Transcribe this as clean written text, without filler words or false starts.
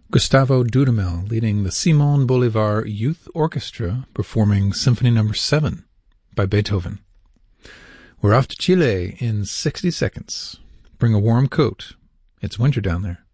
Gustavo Dudamel leading the Simon Bolivar Youth Orchestra performing Symphony No. 7 by Beethoven. We're off to Chile in 60 seconds. Bring a warm coat. It's winter down there.